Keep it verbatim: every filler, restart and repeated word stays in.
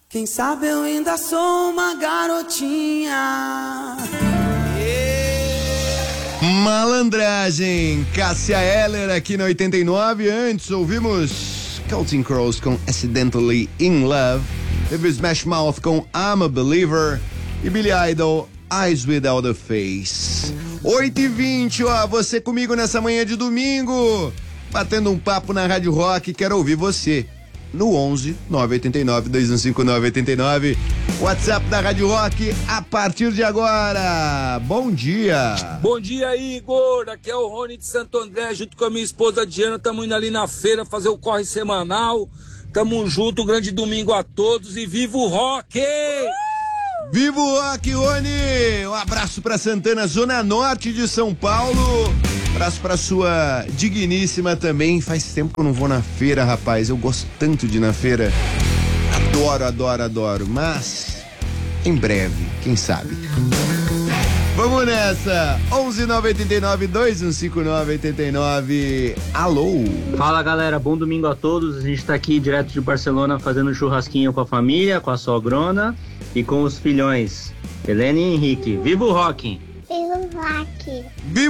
Quem sabe eu ainda sou uma garotinha. Malandragem, Cássia Eller aqui na oitenta e nove. Antes ouvimos Counting Crows com Accidentally in Love. Teve Smash Mouth com I'm a Believer. E Billy Idol, Eyes Without a Face. oito e vinte, ó, você comigo nessa manhã de domingo, batendo um papo na Rádio Rock. Quero ouvir você no onze nove oito nove dois um cinco nove oito nove, WhatsApp da Rádio Rock a partir de agora. Bom dia. Bom dia, Igor. Aqui é o Rony de Santo André, junto com a minha esposa Diana. Estamos indo ali na feira fazer o corre semanal. Tamo junto, um grande domingo a todos e viva o rock! Viva o rock, Rony! Um abraço pra Santana, zona norte de São Paulo. Abraço pra sua digníssima também. Faz tempo que eu não vou na feira, rapaz. Eu gosto tanto de ir na feira. Adoro, adoro, adoro. Mas em breve, quem sabe. Vamos nessa. onze nove oito nove dois um cinco nove oito nove. Alô. Fala, galera. Bom domingo a todos. A gente tá aqui direto de Barcelona fazendo churrasquinho com a família, com a sogrona e com os filhões Helene e Henrique. Viva o rock! Viva o rock! Viva